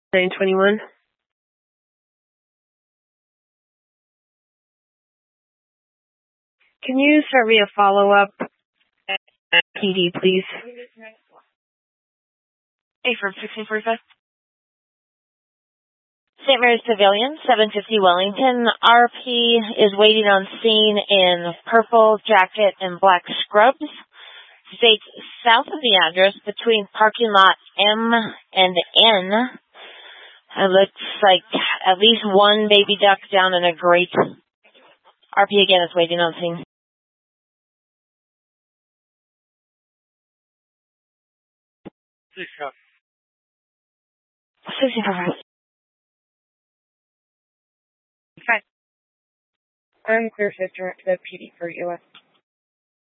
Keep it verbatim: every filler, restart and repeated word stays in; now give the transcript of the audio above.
nine twenty-one. Can you start me a follow-up P D, please? A for sixteen forty-five. Saint Mary's Pavilion, seven fifty Wellington. R P is waiting on scene in purple jacket and black scrubs. States south of the address between parking lot M and N. It looks like at least one baby duck down in a grate. R P again is waiting on scene. sixteen forty-five. Okay. I'm clear to direct the P D for U S